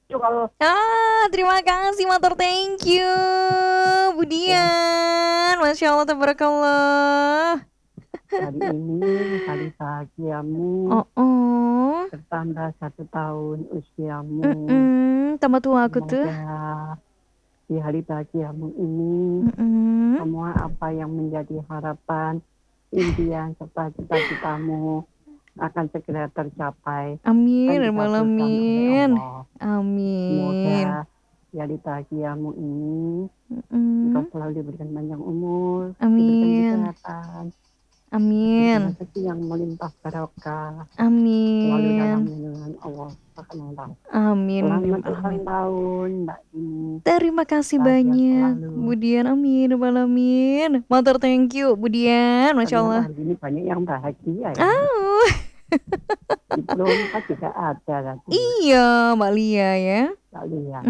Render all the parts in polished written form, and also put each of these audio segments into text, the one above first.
Kalau Terima kasih Matur, thank you ya, Budian. Masya Allah, tabarakallah. hari ini hari bahagiamu Oh, oh. bertambah 1 tahun usiamu. Tambah tua aku tuh. Semoga di hari bahagiamu ini Mm-mm. semua apa yang menjadi harapan, impian serta cita-citamu akan segera tercapai dan Amin, ya rabbal dikabulkan oleh alamin. Allah. Amin. Semoga di hari bahagiamu ini engkau Mm-mm. selalu diberikan panjang umur, diberikan Amin. kesehatan, diberikan Amin. rezeki yang melimpah barokah, selalu dalam Amin. lindungan Allah Subhanahu wa Ta'ala. Amin, ya Selamat rabbal ulang alamin. tahun Mbak Dini, Terima kasih bahagia banyak selalu. Budian. Amin, ya rabbal alamin. Matur, thank you Budian. Masya Ternyata Allah. hari ini banyak yang bahagia ya. Oh, Di Perumpak juga ada katanya. iya Mbak Lia ya. Mbak lihat.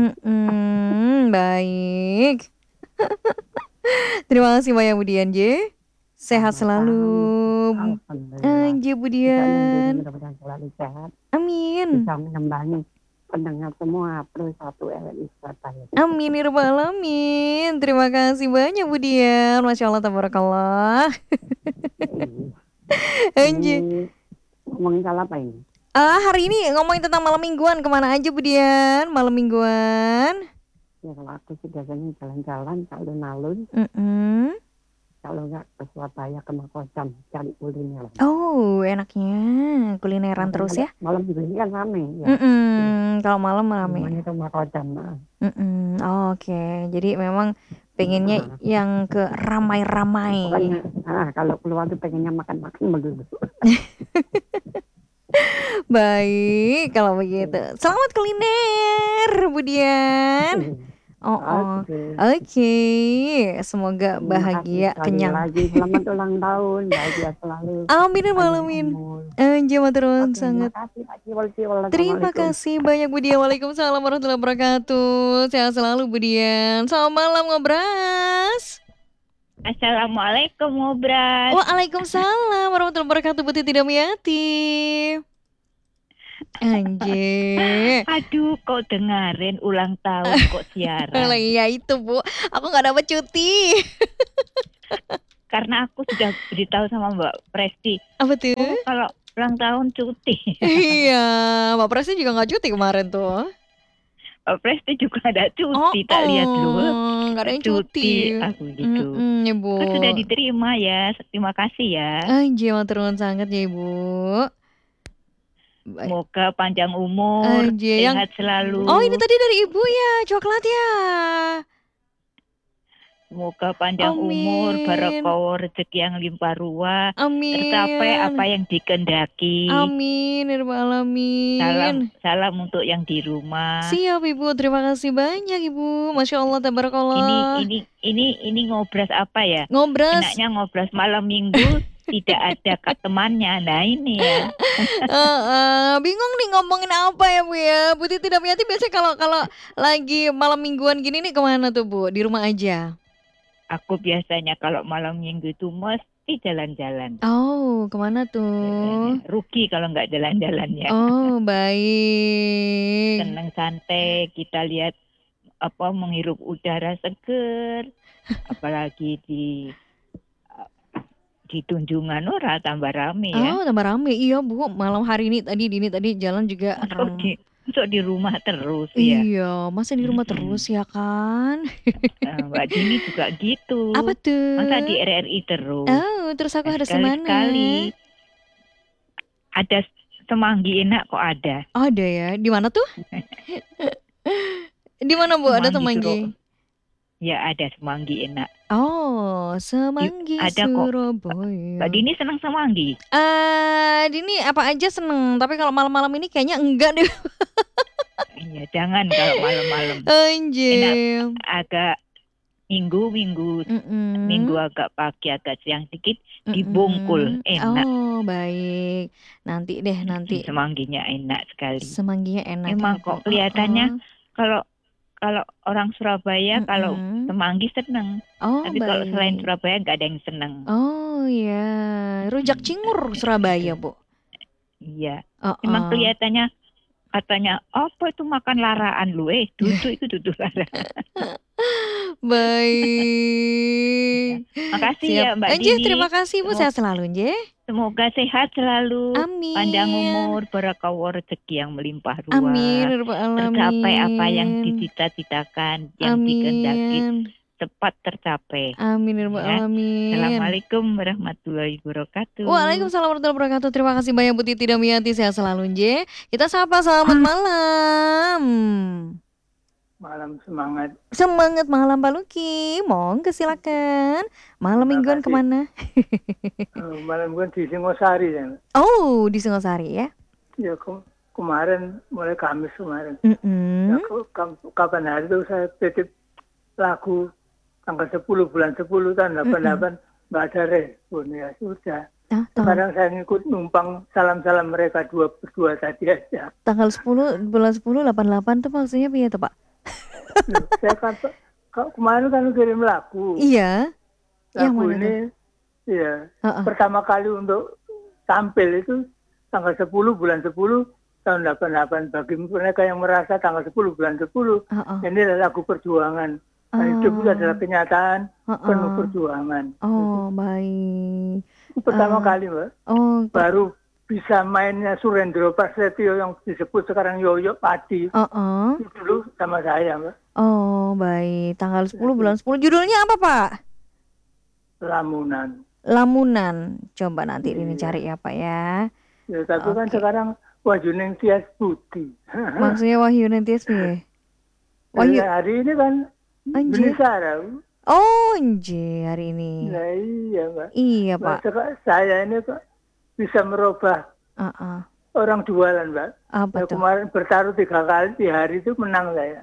Baik. Terima kasih banyak Budian J. Sehat selalu. Sama-sama. Alhamdulillah. J Juga Nandini Budian. mudah-mudahan selalu sehat. Amin. Bisa menemani pendengar semua Pro 1 RRI Surabaya. Amin, ya rabbal alamin. Terima kasih banyak Budian. Masya Allah, tabarakallah. Anjir. Ini ngomongin soal apa ini? Hari ini ngomongin tentang malam mingguan. Kemana aja Budian? Malam mingguan. Ya kalau aku sih biasanya jalan-jalan, kalau alun Mm-mm. kalau nggak ke Surabaya ke Makodam cari kuliner. Oh, enaknya kulineran Malam terus ada ya. malam minggu ini kan rame ya. Iya. Kalau malam rame. Namanya itu Makodam. Oke. Jadi memang pengennya Nah, yang ke ramai-ramai. pokoknya kalau keluar tuh pengennya makan-makan begitu. Baik, kalau begitu. Selamat kuliner, Budian. Oh, oh. Oke. Oke. Semoga Terima kasih bahagia, sekali kenyang. lagi. Selamat ulang tahun. Bahagia selalu. Amin, ya rabbal Panjang alamin. umur. Anjir, maturun Oke, sangat. makasih Pak Ciwal. Terima Assalamualaikum. kasih banyak Budian. Waalaikumsalam warahmatullahi wabarakatuh. Sehat selalu Budian. Selamat malam ngobras. Assalamualaikum Ngobras. Waalaikumsalam warahmatullahi wabarakatuh. Putih tidak Miati. Anjir. Aduh, kok dengerin ulang tahun kok Lah siaran? iya itu Bu. Aku nggak dapat cuti. Karena aku sudah beritahu sama Mbak Presti. Apa tuh? Oh, kalau ulang tahun cuti. Iya, Mbak Presnya juga nggak cuti kemarin tuh. Mbak Presti juga ada Oh, cuti, tak lihat loh. oh, nggak ada yang cuti. Cuti, aku gitu. Ya Bu. Kan sudah diterima ya, terima kasih ya. Anjir, maturun sangat ya Ibu. Baik. Semoga panjang umur, Anjir, yang sehat selalu. oh ini tadi dari Ibu ya, coklat ya. Semoga panjang umur, Amin. barokah rezeki yang limpah ruah, tercapai apa Amin. yang dikehendaki. Amin, ya rabbal Salam, alamin. salam untuk yang di rumah. Siap Ibu, terima kasih banyak Ibu. Masya Allah, Ini, tabarakallah. ini, ini ngobras apa ya? Ngobras. Enaknya ngobras malam minggu tidak ada kak temannya. Nah ini ya. Bingung nih ngomongin apa ya Bu ya. Bu Titi tidak Miati biasanya kalau kalau lagi malam mingguan gini nih kemana tuh Bu? Di rumah aja. Aku biasanya kalau malam minggu itu mesti jalan-jalan. Oh, kemana tuh? Rugi kalau nggak jalan-jalan ya. Oh, baik. Seneng santai, kita lihat apa menghirup udara seger. Apalagi di Tunjungan ora tambah rame ya. Oh, tambah rame. Iya Bu, malam hari ini tadi Dini tadi jalan juga. Masuk di rumah terus ya. Iya, masa di rumah terus ya kan? Mbak Dini juga gitu. Apa tuh? Masa di RRI terus? Oh, terus aku harus kemana? Sekali-sekali. Ada semanggi enak kok ada. Ada ya. Di mana tuh? Di mana Bu ada semanggi? Ya ada semanggi enak. Oh, semanggi ada Surabaya. Kok. Mbak Dini senang semanggi? Dini apa aja seneng. Tapi kalau malam-malam ini kayaknya enggak deh. Iya, jangan kalau malam-malam. Anjir. Enak, agak minggu agak pagi agak siang dikit dibungkul enak. Oh baik, nanti deh semangginya enak sekali. Semangginya enak emang ya, kok kelihatannya kalau orang Surabaya kalau semanggi seneng. Tapi baik. kalau selain Surabaya nggak ada yang seneng. Oh ya, rujak cingur Surabaya Bu. Iya. Emang kelihatannya katanya apa itu makan laraan lu, duduk itu duduk laraan. Baik. Makasih Siap. ya Mbak Nggih, Dini. terima kasih Bu, sehat selalu nggih. Semoga sehat selalu, panjang Amin. umur, barakah rezeki yang melimpah Amin, ruah, ya rabbal tercapai apa yang alamin. dicita-citakan, yang dikehendaki Amin. tepat tercapai. Amin ya rabbal Ya. alamin. Assalamualaikum warahmatullahi wabarakatuh. Waalaikumsalam warahmatullahi wabarakatuh. Terima kasih banyak Bu Titi Damianti, sehat selalu nggih. Kita sapa selamat malam. Malam semangat. Semangat malam Pak Luki. Monggo silakan. Malam Terima mingguan kasih. kemana? Malam kan di Singosari ya. Oh, di Singosari ya. Ya kemarin mulai Kamis kemarin. Mm-mm. Ya, kapan hari itu saya titip lagu tanggal 10 bulan 10 tahun 88 nggak ada respon ya sudah. Sekarang saya ngikut numpang salam-salam mereka berdua tadi aja. Tanggal 10 bulan 10 88 tuh maksudnya piye tuh Pak? Loh, saya kan kemarin kan kirim lagu. Iya. Lagu ini ya pertama kali untuk tampil itu tanggal 10 bulan 10 tahun 88 bagi mereka yang merasa tanggal 10 bulan 10 ini adalah lagu perjuangan. Hidup itu adalah kenyataan penuh perjuangan. Oh, baik. Itu pertama kali, Mbak. Oh, baru bisa mainnya Surendro Prasetyo yang disebut sekarang Yoyo Padi. Itu dulu sama saya, Mbak. Oh, baik. Tanggal 10 bulan 10. Judulnya apa, Pak? Lamunan. Lamunan. Coba nanti ini cari ya, Pak ya. Ya, tapi kan sekarang Wahyu Ningtyas Budi. Maksudnya Wahyu Ningtyas ya? Wahyu hari ini kan Indonesia. Oh, hari ini. Nah, iya, Mbak. Iya, Pak. Saya ini kok bisa merubah orang jualan, Mbak. Apa tuh? Kemarin bertaruh 3 kali di hari itu menang saya.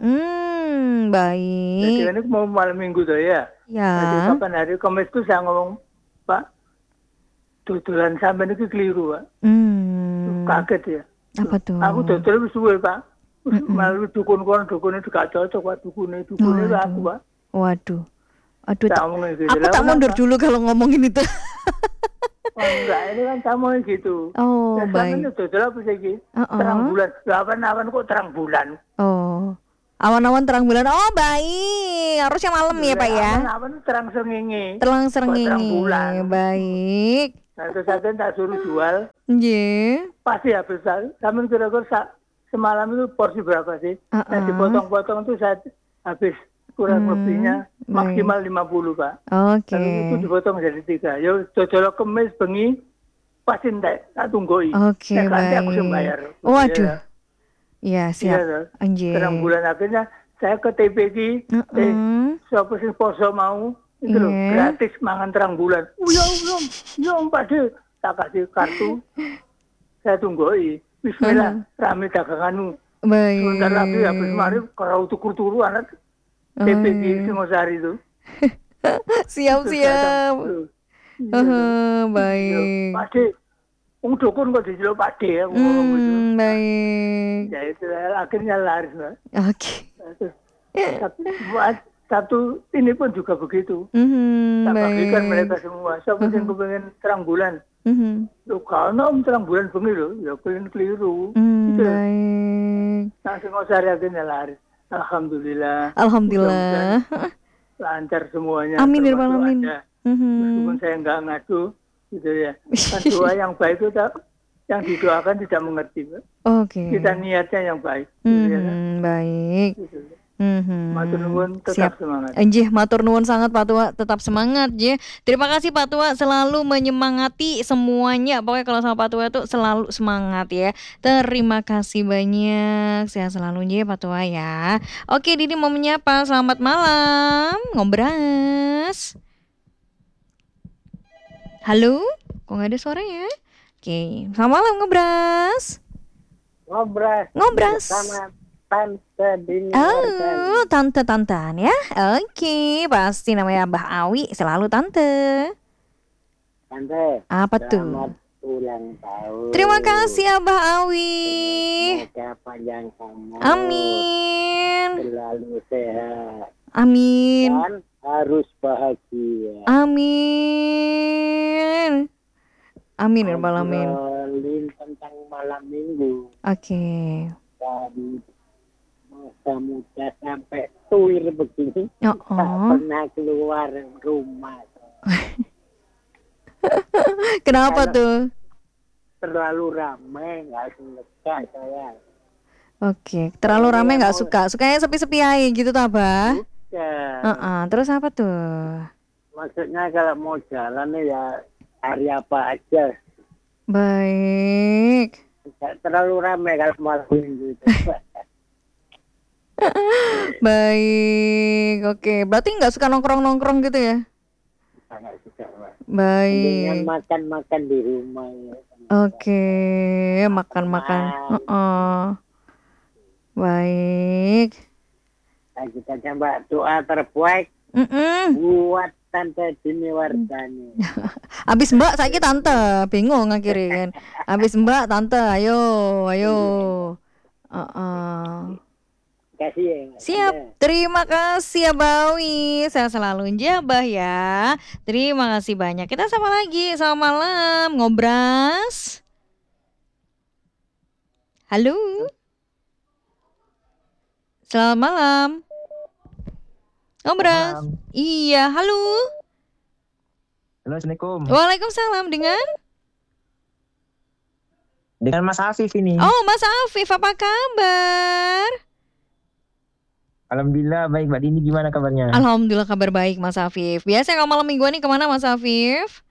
Baik. Jadi ini mau malam minggu tuh ya. Ya. Jadi kapan hari Kamis itu saya ngomong, Pak, dodolan sampean itu keliru, Pak. Kaget ya. Apa tuh? Aku dodol wis suwe, Pak. Malu dukun itu gak cocok, Pak. Dukun itu aku, Pak. Waduh. Aduh, gitu. aku tak mundur dulu kalau ngomongin itu. Oh, enggak, ini kan sama gitu. Oh, ya, baik. Itu dodol apa sih? Terang bulan. Awan-awan kok terang bulan. Oh. Awan-awan terang bulan. Oh, baik. Harusnya malam ya, Pak ya. Awan terang srengenge. Terang srengenge. Baik. Nah, terus saya tak suruh jual. Nggih. Pasti habis. Sampeyan kira-kira semalam itu porsi berapa sih? Nah, dipotong-potong itu saya habis kurang lebihnya maksimal 50, Pak. Oke. Lalu itu dipotong jadi 3. Ya dodol Kemis bengi pasti entek tak tunggoi. Oke, baik. Aku sing bayar. Waduh. Iya, siap. Anjir. Terang bulan akhirnya saya ke TPG, siapa sih poso mau itu loh, gratis mangan terang bulan. Ya Pak De, tak kasih kartu. Saya tunggoi. Bismillah, rame daganganmu. Baik. Sebentar lagi habis mari kalau tukur-turu anak TPG Singosari itu. Siap. Baik. Pak De, dukun kok dijeluk Pak De ya. Baik. Ya itu akhirnya laris, Mbak. Oke. Satu ini pun juga begitu. Tak bagikan mereka semua. Siapa yang kepengen terang bulan? Loh, kalau terang bulan bengi loh, ya keliru. Baik. Nah, Singosari akhirnya laris. Alhamdulillah. Lancar semuanya. Amin ya rabbal alamin. Meskipun saya nggak ngadu, gitu ya. Kan doa yang baik itu yang didoakan tidak mengerti, Pak. Oke. Kita niatnya yang baik. Gitu ya, kan? Baik. Gitu. Matur nuwun, tetap semangat. Matur nuwun sangat Pak Tua, tetap semangat je. Terima kasih Pak Tua selalu menyemangati semuanya. Pokoknya kalau sama Pak Tua itu selalu semangat ya. Terima kasih banyak. Sehat selalu je Pak Tua ya. Oke, Didi mau menyapa. Selamat malam. Ngobras. Halo? Kok nggak ada suaranya? Oke, selamat malam Ngobras. Ngobras. Tante Dini. Oh, tante-tantan ya. Oke, pasti namanya Mbah Awi, selalu tante. Tante. Apa tuh? Selamat ulang tahun. Terima kasih Abah Awi. Semoga panjang umur. Amin. Selalu sehat. Amin. Dan harus bahagia. Amin. Amin ya rabbal alamin. Ngobrolin tentang malam minggu. Oke. dari masa muda sampai tuir begini, Oh, tak pernah keluar rumah. kenapa Kalau- tuh? Terlalu ramai, nggak suka saya. Oke, terlalu ramai nggak suka. Sukanya sepi-sepi aja gitu tuh, Abah. Bukan. Terus apa tuh? Maksudnya kalau mau jalan nih ya hari apa aja. Baik. Nggak terlalu ramai kalau malam minggu itu. Baik. Oke, berarti nggak suka nongkrong-nongkrong gitu ya? Sangat suka, Pak. Baik. Mendingan makan-makan di rumah ya. Oke, makan-makan. Baik. Kita coba doa terbaik buat Tante Dini Wardani. Abis Mbak saiki tante, bingung ngakhirin. Abis Mbak tante, ayo. Kasih ya. Siap, terima kasih ya Bawi. Saya selalu jabah ya. Terima kasih banyak. Kita sama lagi, selamat malam, ngobras. Halo. Selamat malam. Ngobras. Malam. Iya, halo. Halo, Assalamualaikum. Waalaikumsalam Dengan Mas Afif ini. Oh, Mas Afif, apa kabar? Alhamdulillah baik, Mbak Dini, gimana kabarnya? Alhamdulillah kabar baik Mas Afif. Biasanya kalau malam mingguan nih kemana Mas Afif?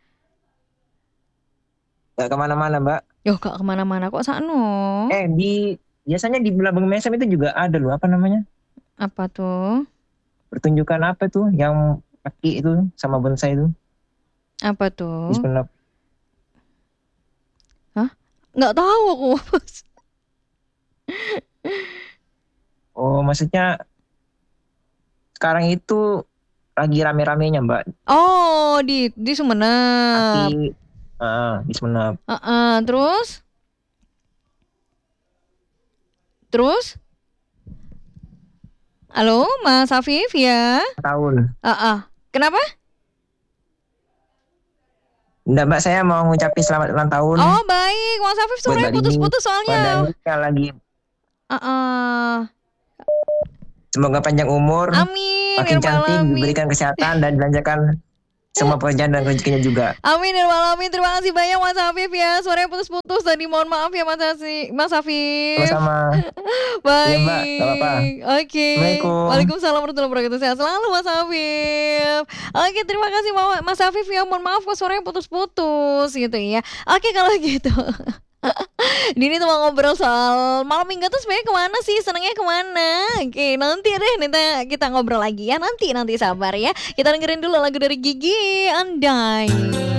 Gak kemana-mana, Mbak. Yo, gak kemana-mana kok sakno. Biasanya di Belabang Mesem itu juga ada loh, apa namanya? Apa tuh? Pertunjukan apa tuh yang kaki itu sama bonsai itu? Apa tuh? Bismillah. Nggak tahu aku. Oh, maksudnya sekarang itu lagi rame-ramenya, Mbak. Oh, di Sumenep. Kaki, di Sumenep. Terus? Halo, Mas Afif ya? Tahun. Kenapa? Enggak, Mbak, saya mau ngucapin selamat ulang tahun. Oh, baik. Mas Afif buat suaranya Mbak Dini, putus-putus soalnya. Mbak Dani yang lagi semoga panjang umur, Amin. makin cantik, Alamin. diberikan kesehatan dan dilancarkan semua pekerjaan dan rezekinya juga. Amin ya rabbal alamin. Terima kasih banyak Mas Afif ya. Suaranya putus-putus tadi. Mohon maaf ya Mas Afif. Sama-sama. Baik. Iya, Mbak, gak apa-apa. Oke. Assalamualaikum. Waalaikumsalam warahmatullahi wabarakatuh. Sehat selalu Mas Afif. Oke, terima kasih Mas Afif ya. Mohon maaf kok suaranya putus-putus gitu ya. Oke, kalau gitu. Dini tuh mau ngobrol soal malam minggu tuh sebenarnya kemana sih, senengnya kemana? Oke, nanti kita ngobrol lagi ya, nanti sabar ya. Kita dengerin dulu lagu dari Gigi Andai.